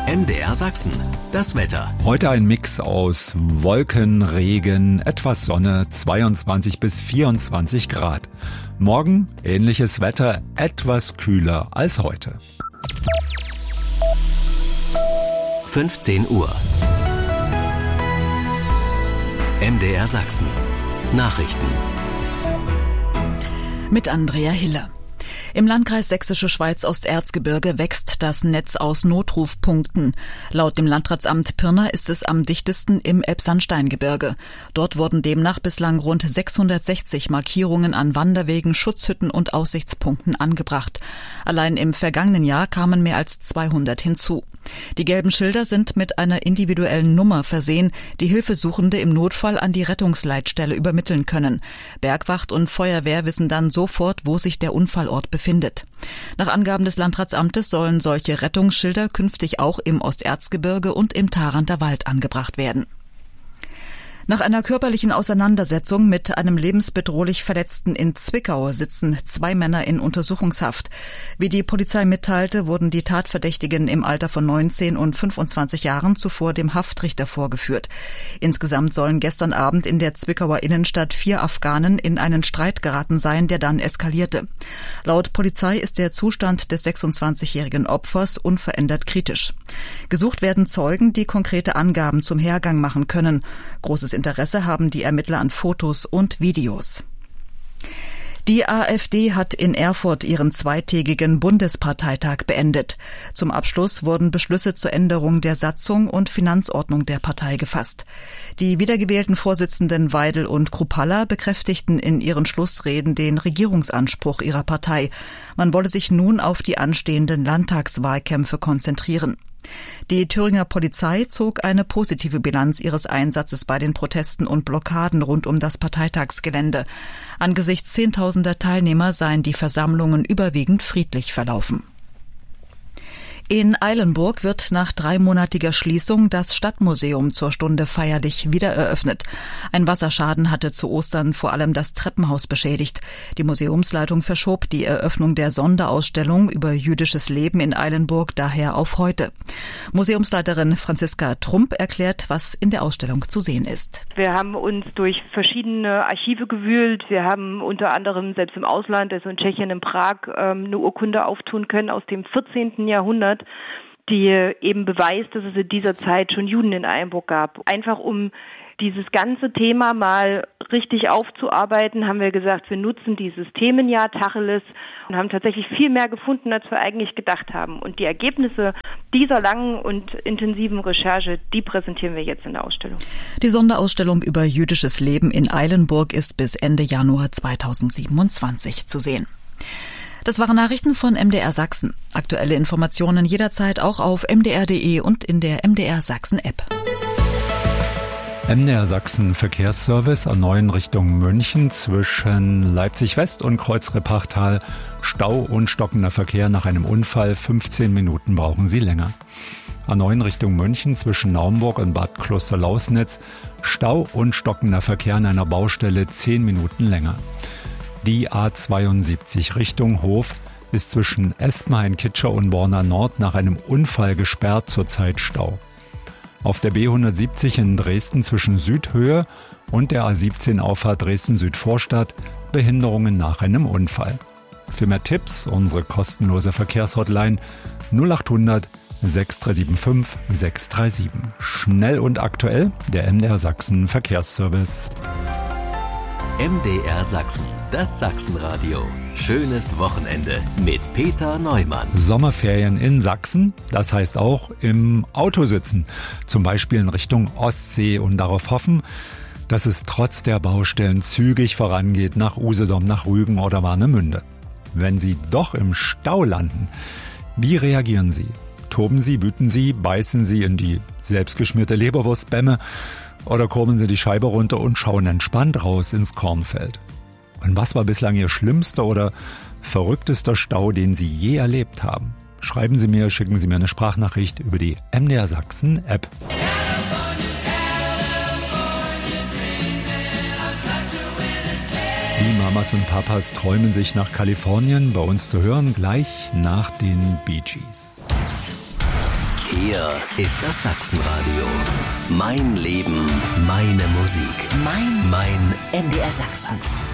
MDR Sachsen, das Wetter. Heute ein Mix aus Wolken, Regen, etwas Sonne, 22 bis 24 Grad. Morgen ähnliches Wetter, etwas kühler als heute. 15 Uhr. MDR Sachsen. Nachrichten. Mit Andrea Hiller. Im Landkreis Sächsische Schweiz-Osterzgebirge wächst das Netz aus Notrufpunkten. Laut dem Landratsamt Pirna ist es am dichtesten im Elbsandsteingebirge. Dort wurden demnach bislang rund 660 Markierungen an Wanderwegen, Schutzhütten und Aussichtspunkten angebracht. Allein im vergangenen Jahr kamen mehr als 200 hinzu. Die gelben Schilder sind mit einer individuellen Nummer versehen, die Hilfesuchende im Notfall an die Rettungsleitstelle übermitteln können. Bergwacht und Feuerwehr wissen dann sofort, wo sich der Unfallort befindet. Nach Angaben des Landratsamtes sollen solche Rettungsschilder künftig auch im Osterzgebirge und im Tharanter Wald angebracht werden. Nach einer körperlichen Auseinandersetzung mit einem lebensbedrohlich Verletzten in Zwickau sitzen 2 Männer in Untersuchungshaft. Wie die Polizei mitteilte, wurden die Tatverdächtigen im Alter von 19 und 25 Jahren zuvor dem Haftrichter vorgeführt. Insgesamt sollen gestern Abend in der Zwickauer Innenstadt 4 Afghanen in einen Streit geraten sein, der dann eskalierte. Laut Polizei ist der Zustand des 26-jährigen Opfers unverändert kritisch. Gesucht werden Zeugen, die konkrete Angaben zum Hergang machen können. Großes Interesse haben die Ermittler an Fotos und Videos. Die AfD hat in Erfurt ihren zweitägigen Bundesparteitag beendet. Zum Abschluss wurden Beschlüsse zur Änderung der Satzung und Finanzordnung der Partei gefasst. Die wiedergewählten Vorsitzenden Weidel und Kruppalla bekräftigten in ihren Schlussreden den Regierungsanspruch ihrer Partei. Man wolle sich nun auf die anstehenden Landtagswahlkämpfe konzentrieren. Die Thüringer Polizei zog eine positive Bilanz ihres Einsatzes bei den Protesten und Blockaden rund um das Parteitagsgelände. Angesichts zehntausender Teilnehmer seien die Versammlungen überwiegend friedlich verlaufen. In Eilenburg wird nach 3-monatiger Schließung das Stadtmuseum zur Stunde feierlich wieder eröffnet. Ein Wasserschaden hatte zu Ostern vor allem das Treppenhaus beschädigt. Die Museumsleitung verschob die Eröffnung der Sonderausstellung über jüdisches Leben in Eilenburg daher auf heute. Museumsleiterin Franziska Trump erklärt, was in der Ausstellung zu sehen ist. Wir haben uns durch verschiedene Archive gewühlt. Wir haben unter anderem selbst im Ausland, also in Tschechien, in Prag, eine Urkunde auftun können aus dem 14. Jahrhundert, die eben beweist, dass es in dieser Zeit schon Juden in Eilenburg gab. Einfach um dieses ganze Thema mal richtig aufzuarbeiten, haben wir gesagt, wir nutzen dieses Themenjahr Tacheles und haben tatsächlich viel mehr gefunden, als wir eigentlich gedacht haben. Und die Ergebnisse dieser langen und intensiven Recherche, die präsentieren wir jetzt in der Ausstellung. Die Sonderausstellung über jüdisches Leben in Eilenburg ist bis Ende Januar 2027 zu sehen. Das waren Nachrichten von MDR Sachsen. Aktuelle Informationen jederzeit auch auf mdr.de und in der MDR Sachsen App. MDR Sachsen Verkehrsservice A9 Richtung München zwischen Leipzig West und Kreuzreppachtal. Stau und stockender Verkehr nach einem Unfall. 15 Minuten brauchen Sie länger. A9 Richtung München zwischen Naumburg und Bad Klosterlausnitz. Stau und stockender Verkehr an einer Baustelle 10 Minuten länger. Die A72 Richtung Hof ist zwischen Espenhain-Kitscher und Borna Nord nach einem Unfall gesperrt, zurzeit Stau. Auf der B170 in Dresden zwischen Südhöhe und der A17 Auffahrt Dresden-Südvorstadt Behinderungen nach einem Unfall. Für mehr Tipps unsere kostenlose Verkehrshotline 0800 6375 637. Schnell und aktuell der MDR Sachsen Verkehrsservice. MDR Sachsen, das Sachsenradio. Schönes Wochenende mit Peter Neumann. Sommerferien in Sachsen, das heißt auch im Auto sitzen. Zum Beispiel in Richtung Ostsee und darauf hoffen, dass es trotz der Baustellen zügig vorangeht nach Usedom, nach Rügen oder Warnemünde. Wenn Sie doch im Stau landen, wie reagieren Sie? Toben Sie, wüten Sie, beißen Sie in die selbstgeschmierte Leberwurstbämme oder kurbeln Sie die Scheibe runter und schauen entspannt raus ins Kornfeld? Und was war bislang Ihr schlimmster oder verrücktester Stau, den Sie je erlebt haben? Schreiben Sie mir, schicken Sie mir eine Sprachnachricht über die MDR Sachsen App. Die Mamas und Papas träumen sich nach Kalifornien, bei uns zu hören, gleich nach den Bee Gees. Hier ist das Sachsenradio. Mein Leben, meine Musik. Mein MDR Sachsen.